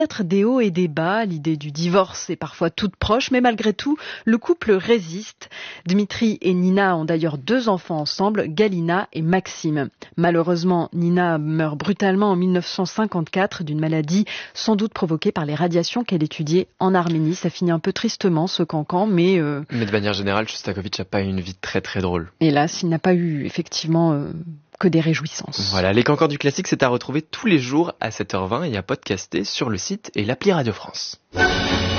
Peut-être des hauts et des bas, l'idée du divorce est parfois toute proche, mais malgré tout, le couple résiste. Dmitri et Nina ont d'ailleurs 2 enfants ensemble, Galina et Maxime. Malheureusement, Nina meurt brutalement en 1954 d'une maladie sans doute provoquée par les radiations qu'elle étudiait en Arménie. Ça finit un peu tristement ce cancan, mais de manière générale, Shostakovich n'a pas eu une vie très très drôle. Hélas, il n'a pas eu effectivement que des réjouissances. Voilà, les cancans du classique, c'est à retrouver tous les jours à 7h20 et à podcaster sur le site et l'appli Radio France.